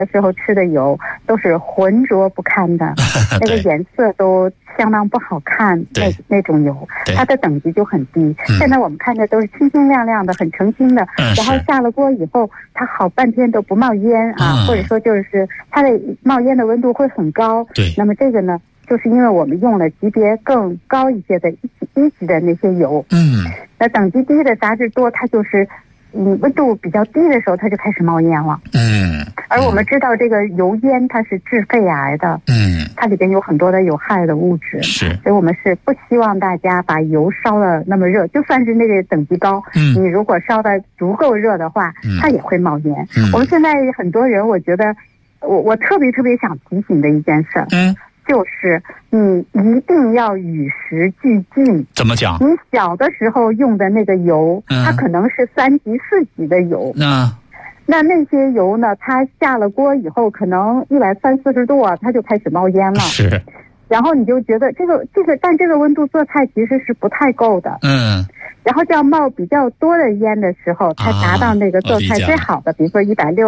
的时候吃的油都是浑浊不堪的，那个颜色都相当不好看，那种油，它的等级就很低。现在我们看的都是清清亮亮的，很澄清的，然后下了锅以后，它好半天都不冒烟啊，或者说就是它的冒烟的温度会很高。 对， 那么这个呢，就是因为我们用了级别更高一些的一级的那些油，那等级低的杂质多，它就是温度比较低的时候，它就开始冒烟了。而我们知道这个油烟它是致肺癌的，它里边有很多的有害的物质， 是， 所以我们是不希望大家把油烧的那么热，就算是那个等级高，你如果烧的足够热的话，它也会冒烟。我们现在很多人，我觉得我特别想提醒的一件事，就是你一定要与时俱进。 怎么讲？ 你小的时候用的那个油，它可能是3级4级的油，那些油呢，它下了锅以后，可能130-140度啊，它就开始冒烟了。 是。 然后你就觉得但这个温度做菜其实是不太够的。然后这样冒比较多的烟的时候，才达到那个做菜最好的，比如说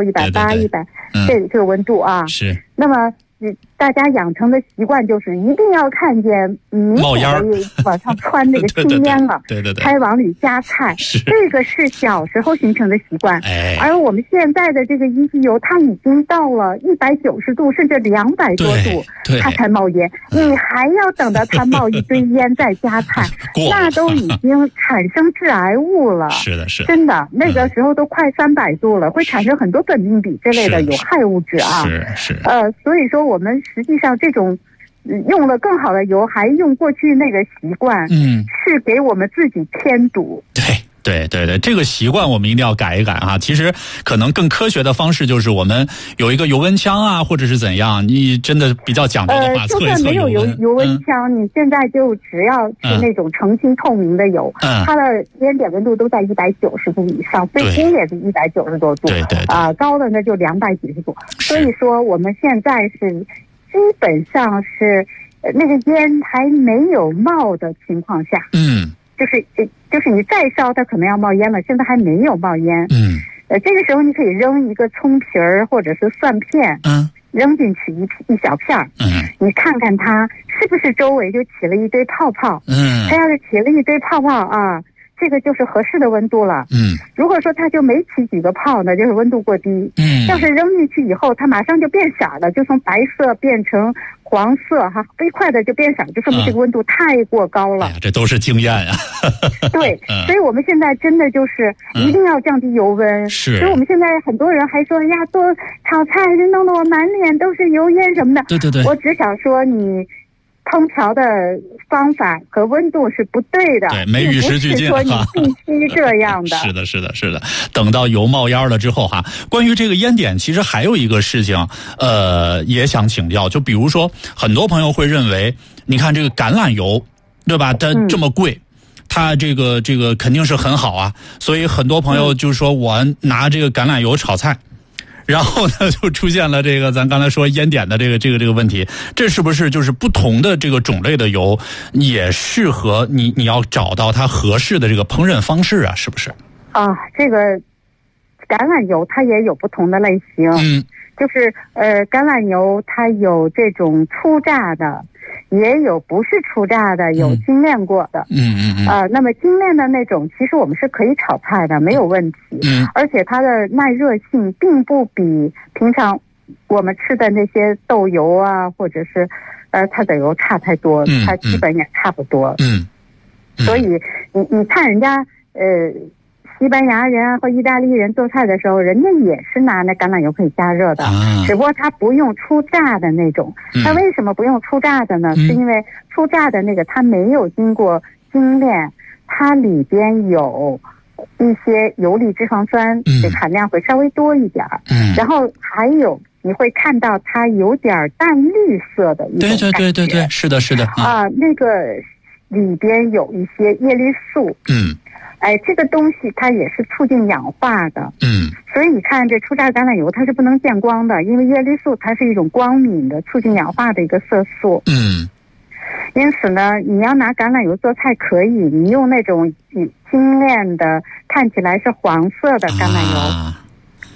160、180、100这个温度啊。是。那么大家养成的习惯就是一定要看见冒烟往上窜那个青烟了， 对， 才往里加菜。这个是小时候形成的习惯。而我们现在的这个一级油，它已经到了190度甚至200多度，它才冒烟。你还要等到它冒一堆烟再加菜，那都已经产生致癌物了。 是的， 真的，那个时候都快300度了，会产生很多苯并芘之类的有害物质啊。 是。 所以说我们实际上这种用了更好的油还用过去那个习惯，是给我们自己添堵。 对，这个习惯我们一定要改一改啊！其实可能更科学的方式就是我们有一个油温枪啊，或者是怎样。你真的比较讲究的话，测一测油温。就算没有油温枪，你现在就只要是那种澄清透明的油，它的烟点温度都在190度以上，最低也是190多度， 对， 高的那就200几十度。所以说我们现在是基本上是那个烟还没有冒的情况下，就是你再烧它可能要冒烟了，现在还没有冒烟。这个时候你可以扔一个葱皮儿或者是蒜片，扔进去一小片儿，你看看它是不是周围就起了一堆泡泡。它要是起了一堆泡泡啊，这个就是合适的温度了。如果说它就没起几个泡呢，就是温度过低。要是扔进去以后，它马上就变色了，就从白色变成黄色哈，飞快的就变色，就说明这个温度太过高了。 这都是经验啊。 对，所以我们现在真的就是一定要降低油温。所以我们现在很多人还说呀，做炒菜弄得我满脸都是油烟什么的。 对。 我只想说你烹调的方法和温度是不对的， 没与时俱进， 说你必须这样的。 是的。等到油冒烟了之后哈，关于这个烟点，其实还有一个事情，也想请教，就比如说很多朋友会认为，你看这个橄榄油，对吧？它这么贵。它这个肯定是很好啊，所以很多朋友就说我拿这个橄榄油炒菜。然后呢，就出现了这个咱刚才说烟点的这个问题，这是不是就是不同的这个种类的油也适合你要找到它合适的这个烹饪方式啊？是不是？ 这个橄榄油它也有不同的类型，就是橄榄油它有这种粗榨的，也有不是粗榨的，有精炼过的。那么精炼的那种，其实我们是可以炒菜的，没有问题。而且它的耐热性并不比平常我们吃的那些豆油啊，或者是它的油差太多，它基本也差不多。所以你看人家西班牙人或意大利人做菜的时候，人家也是拿那橄榄油可以加热的，只不过他不用初榨的那种。他为什么不用初榨的呢？是因为初榨的那个它没有经过精炼，它里边有一些游离脂肪酸，这含量会稍微多一点。然后还有你会看到它有点淡绿色的一种感觉。 对，是的。 那个里边有一些叶绿素。这个东西它也是促进氧化的。所以你看这初榨橄榄油它是不能见光的，因为叶绿素它是一种光敏的促进氧化的一个色素。因此呢，你要拿橄榄油做菜可以，你用那种精炼的看起来是黄色的橄榄油，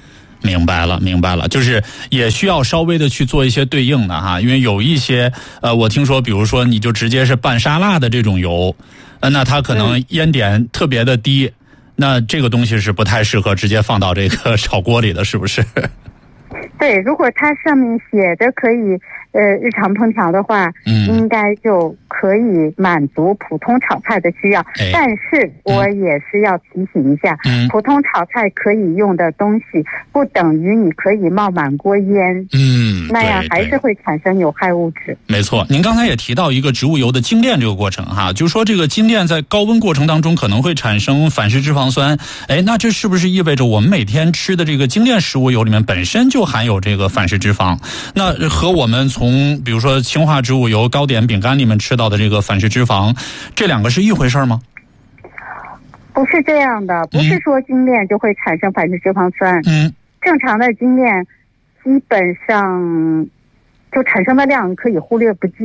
明白了，就是也需要稍微的去做一些对应的哈，因为有一些我听说，比如说你就直接是拌沙拉的这种油，那它可能烟点特别的低，那这个东西是不太适合直接放到这个炒锅里的，是不是？ 对，如果它上面写着可以日常烹调的话，应该就可以满足普通炒菜的需要。但是我也是要提醒一下，普通炒菜可以用的东西，不等于你可以冒满锅烟。那样还是会产生有害物质。 没错，您刚才也提到一个植物油的精炼这个过程哈，就是说这个精炼在高温过程当中可能会产生反式脂肪酸。那这是不是意味着我们每天吃的这个精炼食物油里面本身就含有这个反式脂肪？那和我们从比如说氢化植物油、糕点、饼干里面吃到的这个反式脂肪，这两个是一回事吗？ 不是这样的，不是说精炼就会产生反式脂肪酸。正常的精炼基本上就产生的量可以忽略不计。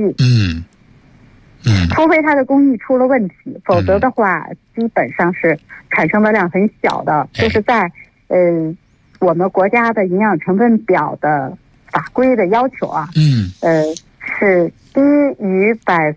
除非它的工艺出了问题，否则的话基本上是产生的量很小的，就是在我们国家的营养成分表的法规的要求啊，是低于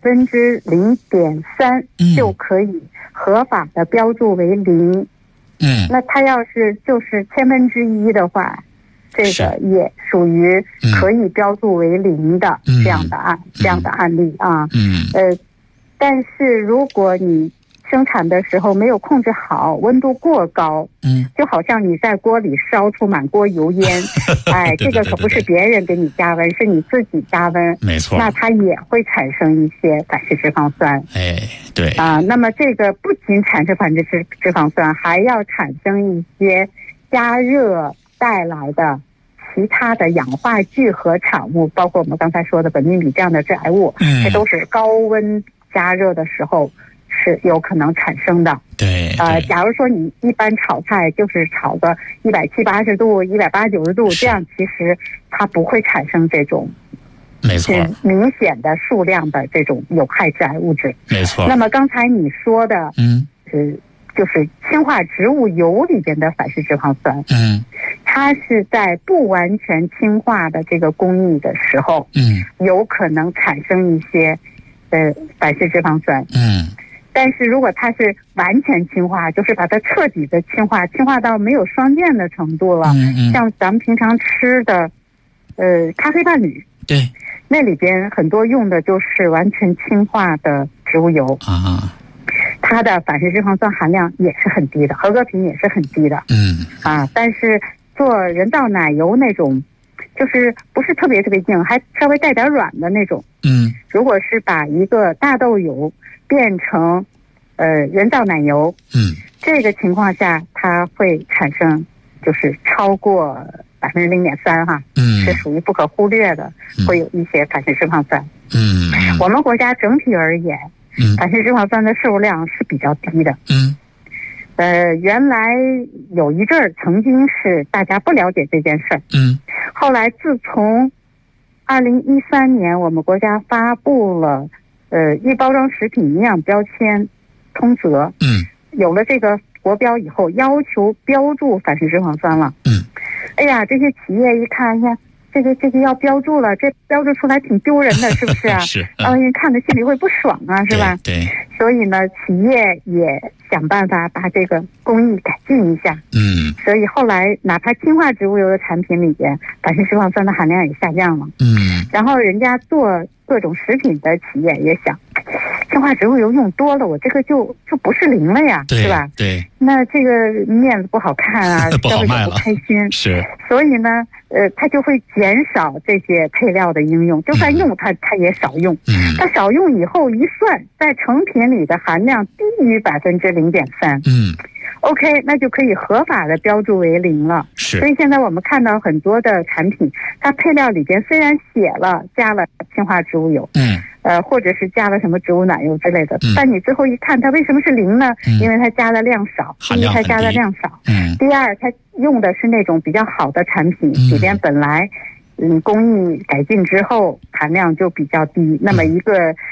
0.3%就可以合法的标注为零。那它要是就是1/1000的话，这个也属于可以标注为零的这样的案例啊。但是如果你生产的时候没有控制好，温度过高，就好像你在锅里烧出满锅油烟，这个可不是别人给你加温，是你自己加温， 没错， 那它也会产生一些反式脂肪酸。 对那么这个不仅产生反式脂肪酸，还要产生一些加热带来的其他的氧化聚合产物，包括我们刚才说的苯氯醚这样的致癌物，这都是高温加热的时候是有可能产生的。假如说你一般炒菜就是炒个170、80度、180、90度，这样其实它不会产生这种没错明显的数量的这种有害致癌物质。 没错。 那么刚才你说的就是氢化植物油里边的反式脂肪酸，它是在不完全氢化的这个工艺的时候，有可能产生一些反式脂肪酸。但是如果它是完全氢化，就是把它彻底的氢化到没有双键的程度了，像咱们平常吃的咖啡伴侣， 对， 那里边很多用的就是完全氢化的植物油它的反式脂肪酸含量也是很低的，合格品也是很低的。但是做人造奶油那种，就是不是特别硬，还稍微带点软的那种。如果是把一个大豆油变成人造奶油，这个情况下它会产生就是超过0.3%哈，是属于不可忽略的，会有一些反式脂肪酸。我们国家整体而言，反式脂肪酸的摄入量是比较低的。原来有一阵儿曾经是大家不了解这件事儿，后来自从2013年我们国家发布了预包装食品营养标签通则，有了这个国标以后，要求标注反式脂肪酸了。这些企业一看，这个要标注了，这标注出来挺丢人的，是不是啊？ 是， 人看着心里会不爽啊，是吧？ 对。 所以呢，企业也想办法把这个工艺改进一下。所以后来哪怕氢化植物油的产品里边，反式脂肪酸的含量也下降了。然后人家做各种食品的企业也想，氢化植物油用多了，我这个就不是零了呀，是吧？ 对。 那这个面子不好看啊，消费者不开心。 是。 所以呢，它就会减少这些配料的应用，就算用它也少用。它少用以后一算，在成品里的含量低于0.3%。OK， 那就可以合法的标注为零了。所以现在我们看到很多的产品，它配料里边虽然写了加了氢化植物油，或者是加了什么植物奶油之类的，但你最后一看，它为什么是零呢？因为它加的量少。第一，它加的量少；第二，它用的是那种比较好的产品，里边本来工艺改进之后含量就比较低，那么一个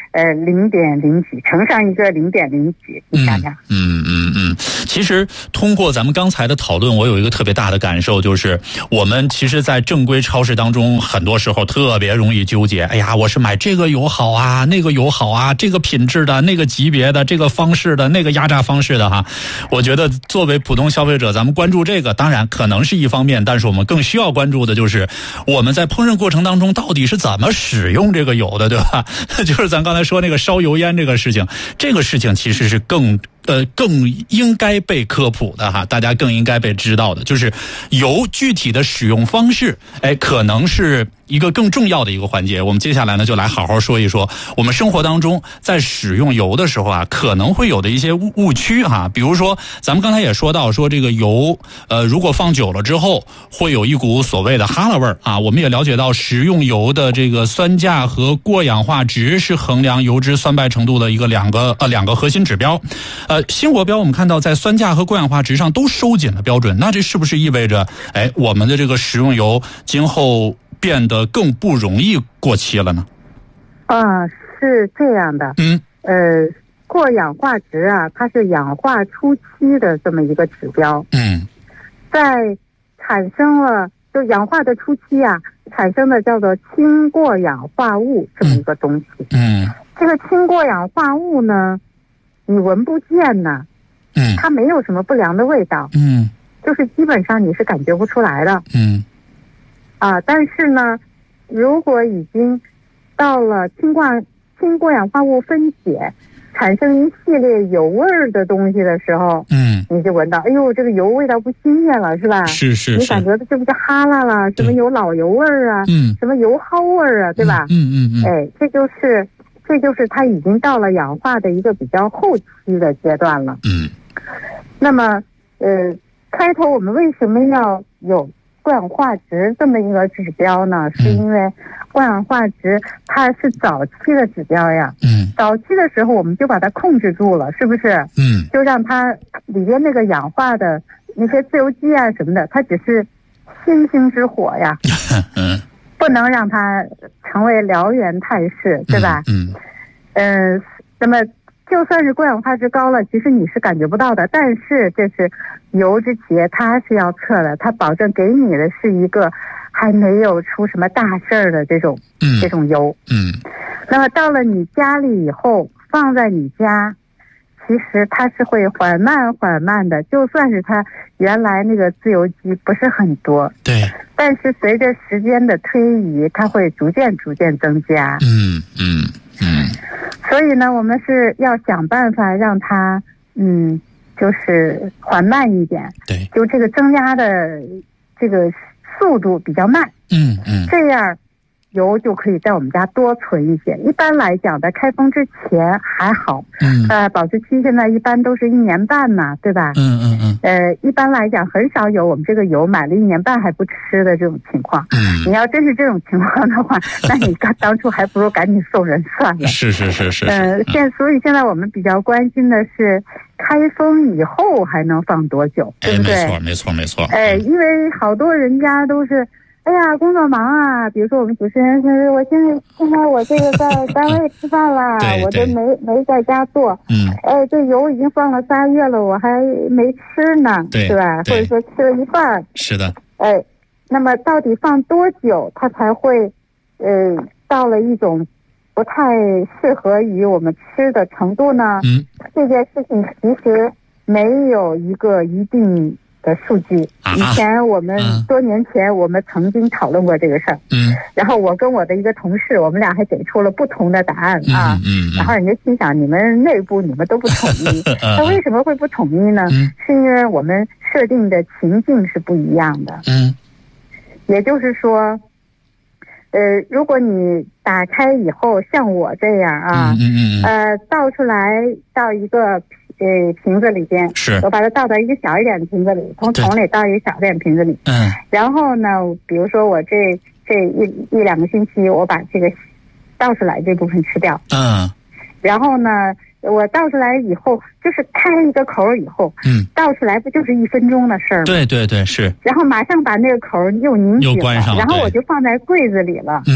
0.0几乘上一个0.0几，你想想。 其实通过咱们刚才的讨论，我有一个特别大的感受，就是我们其实在正规超市当中很多时候特别容易纠结，哎呀，我是买这个油好啊，那个油好啊，这个品质的，那个级别的，这个方式的，那个压榨方式的哈。我觉得作为普通消费者，咱们关注这个当然可能是一方面，但是我们更需要关注的就是我们在烹饪过程当中到底是怎么使用这个油的，对吧？就是咱刚才说那个烧油烟这个事情其实是更应该被科普的哈，大家更应该被知道的，就是油具体的使用方式，可能是一个更重要的一个环节。我们接下来呢，就来好好说一说我们生活当中在使用油的时候啊，可能会有的一些误区哈。比如说，咱们刚才也说到说这个油，如果放久了之后，会有一股所谓的哈喇味儿啊。我们也了解到，食用油的这个酸价和过氧化值是衡量油脂酸败程度的两个核心指标。新国标我们看到在酸价和过氧化值上都收紧了标准，那这是不是意味着我们的这个食用油今后变得更不容易过期了呢？ 是这样的。过氧化值啊，它是氧化初期的这么一个指标。在产生了就氧化的初期啊，产生的叫做氢过氧化物这么一个东西。这个氢过氧化物呢，你闻不见呢，它没有什么不良的味道，就是基本上你是感觉不出来的，但是呢，如果已经到了氢过氧化物分解，产生一系列油味儿的东西的时候，你就闻到，哎呦，这个油味道不新鲜了，是吧？ 是， 你感觉这不是哈喇了，什么有老油味儿啊，什么油蒿味儿啊，对吧？这就是它已经到了氧化的一个比较后期的阶段了。那么开头我们为什么要有过氧化值这么一个指标呢？是因为过氧化值它是早期的指标呀。早期的时候我们就把它控制住了，是不是？就让它里边那个氧化的那些自由基啊什么的，它只是星星之火呀。不能让它成为燎原态势，对吧？那么就算是过氧化值高了，其实你是感觉不到的。但是这是油脂企业它是要测的，它保证给你的是一个还没有出什么大事儿的这种油。那么到了你家里以后，放在你家，其实它是会缓慢的，就算是它原来那个自由基不是很多， 对， 但是随着时间的推移，它会逐渐增加。所以呢，我们是要想办法让它就是缓慢一点， 对， 就这个增加的这个速度比较慢。这样油就可以在我们家多存一些。一般来讲，在开封之前还好，保质期现在一般都是1年半嘛，对吧？一般来讲很少有我们这个油买了1年半还不吃的这种情况。你要真是这种情况的话，那你当初还不如赶紧送人算了。 是。 所以现在我们比较关心的是开封以后还能放多久，对不对？ 没错。 因为好多人家都是。哎呀，工作忙啊！比如说我们主持人是，我现在我这个在单位吃饭了，我都没在家做。这油已经放了3月了，我还没吃呢，对吧？或者说吃了一半。 是的。 那么到底放多久，它才会到了一种不太适合于我们吃的程度呢？这件事情其实没有一个一定的数据。以前我们多年前我们曾经讨论过这个事儿，然后我跟我的一个同事，我们俩还给出了不同的答案啊。然后人家心想，你们内部你们都不统一，那为什么会不统一呢？是因为我们设定的情境是不一样的。也就是说，如果你打开以后像我这样啊，倒出来到一个瓶子里边， 是我把它倒到一个小一点的瓶子里，从桶里倒一个小一点的瓶子里。然后呢，比如说我这一两个星期，我把这个倒出来这部分吃掉。然后呢，我倒出来以后，就是开了一个口以后，倒出来不就是1分钟的事儿吗？对， 是。 然后马上把那个口又拧紧了，然后我就放在柜子里了。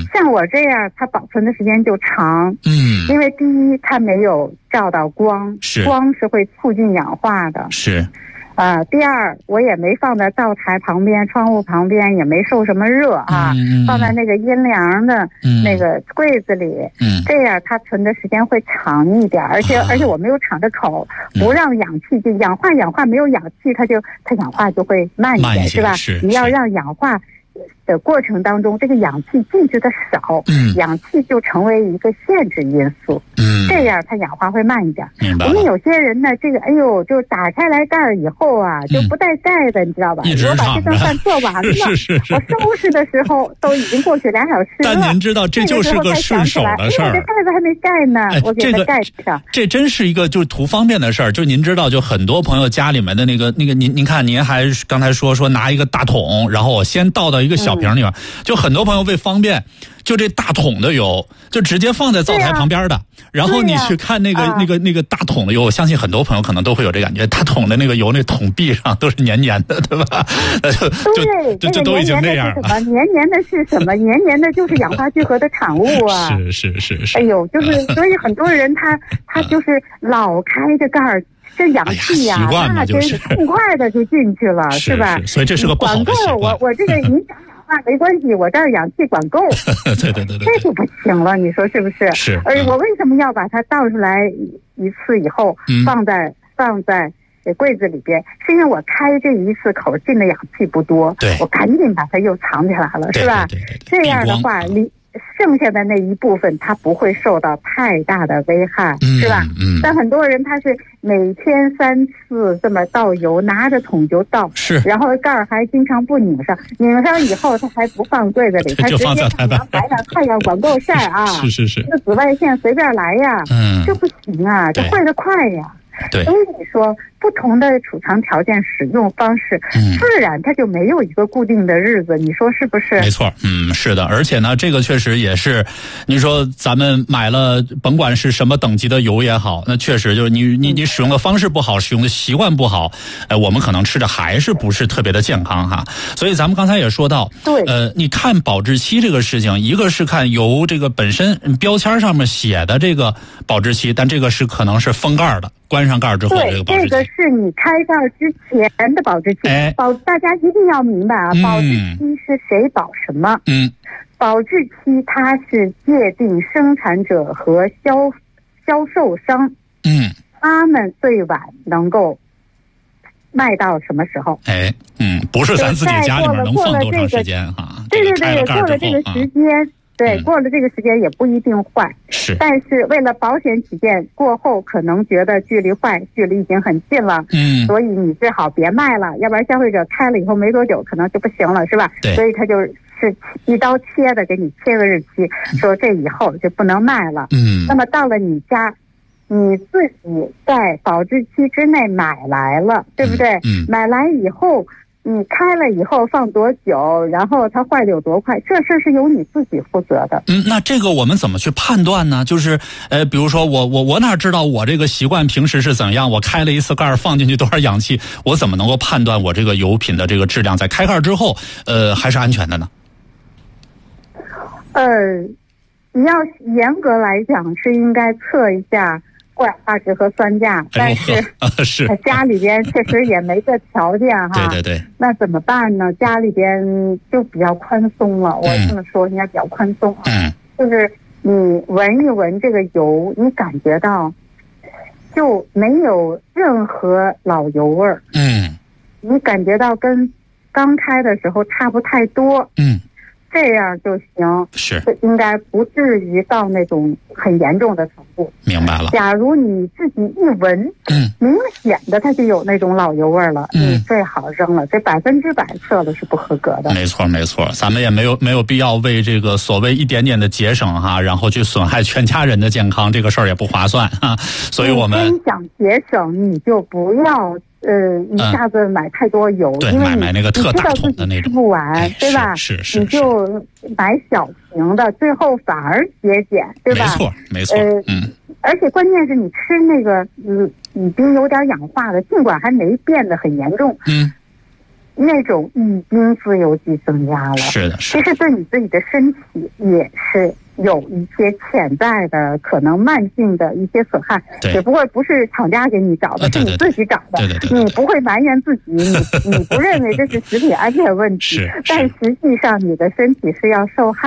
像我这样，它保存的时间就长。因为第一，它没有照到光，光是会促进氧化的。 是。 第二，我也没放在灶台旁边、窗户旁边，也没受什么热啊，放在那个阴凉的那个柜子里，这样它存的时间会长一点，而且我没有敞着口，不让氧气进，氧化没有氧气，它氧化就会慢一点，是吧？你要让氧化的过程当中，这个氧气进去的少，氧气就成为一个限制因素，这样它氧化会慢一点。我们有些人呢，这个就打开来盖儿以后啊，就不带盖的，你知道吧？我把这顿饭做完了，我收拾的时候都已经过去2小时了。 但您知道，这就是个顺手的事儿。 我这盖子还没盖呢，我给它盖上。 这真是一个就是图方便的事儿。就您知道，就很多朋友家里面的那个，您看，您还刚才说拿一个大桶，然后我先倒到一个小瓶里面，就很多朋友为方便，就这大桶的油就直接放在灶台旁边的，然后你去看那个大桶的油，我相信很多朋友可能都会有这感觉，大桶的那个油那桶壁上都是黏黏的，对吧？就都已经那样了。 黏黏的是什么？黏黏的就是氧化聚合的产物啊！ 是。 哎呦，就是所以很多人他就是老开着盖儿。这氧气呀，那真是痛快的就进去了，是吧？ 所以这是个不好的习惯。 管够，我这个你氧化没关系，我这儿氧气管够。 对， 这就不行了，你说是不是？ 是。 而我为什么要把它倒出来一次以后，放在柜子里边？是因为我开这一次口进的氧气不多，我赶紧把它又藏起来了，是吧？ 对。 这样的话，剩下的那一部分它不会受到太大的危害，是吧？但很多人他是每天3次这么倒油，拿着桶就倒，然后盖儿还经常不拧上，拧上以后他还不放柜子里，他直接放阳台上，太阳管够晒啊！ 是。 这个紫外线随便来呀，这不行啊，这坏得快呀。 对， 所以你说不同的储藏条件、使用方式，自然它就没有一个固定的日子，你说是不是？ 没错，是的。而且呢，这个确实也是，你说咱们买了，甭管是什么等级的油也好，那确实就是你使用的方式不好，使用的习惯不好，我们可能吃的还是不是特别的健康哈。所以咱们刚才也说到， 对， 你看保质期这个事情，一个是看油这个本身标签上面写的这个保质期，但这个是可能是封盖的。关上盖之后，这个保质期， 这个是你开盖之前的保质期。大家一定要明白啊，保质期是谁保什么？保质期它是界定生产者和销售商，他们最晚能够卖到什么时候？ 不是咱自己家里面能放多长时间哈？ 对，过了这个时间。对，过了这个时间也不一定坏，但是为了保险起见，过后可能觉得距离已经很近了，所以你最好别卖了，要不然消费者开了以后没多久可能就不行了，是吧？ 对， 所以他就是一刀切的给你切个日期，说这以后就不能卖了。那么到了你家，你自己在保质期之内买来了，对不对？买来以后。你开了以后放多久，然后它坏的有多快，这事是由你自己负责的。 那这个我们怎么去判断呢？就是比如说我哪知道我这个习惯平时是怎样？我开了一次盖放进去多少氧气，我怎么能够判断我这个油品的这个质量在开盖之后还是安全的呢？ 你要严格来讲是应该测一下过氧化值和酸价，但是家里边确实也没这条件哈。 对， 那怎么办呢？家里边就比较宽松了，我这么说应该比较宽松。就是你闻一闻这个油，你感觉到就没有任何老油味儿。你感觉到跟刚开的时候差不太多。这样就行， 是应该不至于到那种很严重的程度。 明白了。 假如你自己一闻，明显的它就有那种老油味了，你最好扔了，这100%测了是不合格的。 没错，咱们也没有必要为这个所谓一点点的节省哈，然后去损害全家人的健康，这个事儿也不划算啊。所以我们真想节省，你就不要。一下子买太多油，因为买那个特大桶的那种， 吃不完，对吧？ 是， 你就买小瓶的，最后反而节俭，对吧？ 没错。 而且关键是你吃那个已经有点氧化的，尽管还没变得很严重， 那种已经自由基增压了。 是的， 其实对你自己的身体也是有一些潜在的可能慢性的一些损害，只不过不是厂家给你找的，是你自己找的。你不会埋怨自己，你不认为这是食品安全问题，但实际上你的身体是要受害。